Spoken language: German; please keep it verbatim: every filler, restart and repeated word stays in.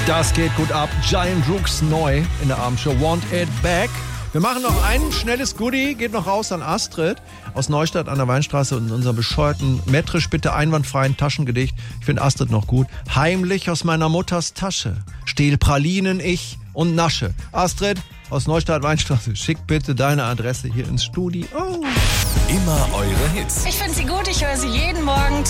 Das geht gut ab. Giant Rooks neu in der Abendshow. Want It Back. Wir machen noch ein schnelles Goodie. Geht noch raus an Astrid aus Neustadt an der Weinstraße und unserem bescheuerten, metrisch bitte einwandfreien Taschengedicht. Ich finde Astrid noch gut. Heimlich aus meiner Mutters Tasche. Stehl Pralinen ich und nasche. Astrid aus Neustadt Weinstraße, schick bitte deine Adresse hier ins Studio. Oh. Immer eure Hits. Ich finde sie gut, ich höre sie jeden Morgen